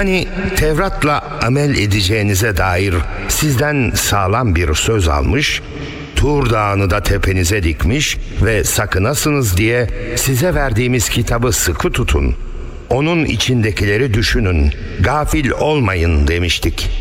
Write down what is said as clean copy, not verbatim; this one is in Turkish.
Hani Tevrat'la amel edeceğinize dair sizden sağlam bir söz almış, Tur Dağı'nı da tepenize dikmiş ve sakınasınız diye size verdiğimiz kitabı sıkı tutun. Onun içindekileri düşünün, gafil olmayın demiştik.